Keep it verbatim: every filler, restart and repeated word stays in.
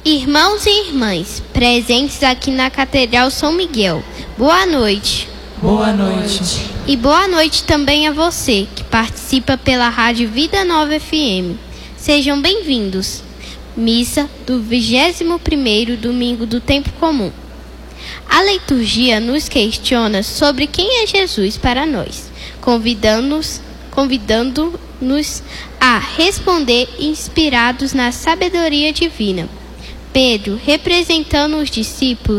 Irmãos e irmãs, presentes aqui na Catedral São Miguel, boa noite. Boa noite. E boa noite também a você, que participa pela Rádio Vida Nova F M. Sejam bem-vindos. Missa do vigésimo primeiro Domingo do Tempo Comum. A liturgia nos questiona sobre quem é Jesus para nós, convidando-nos, convidando-nos a responder inspirados na sabedoria divina. Pedro, representando os discípulos,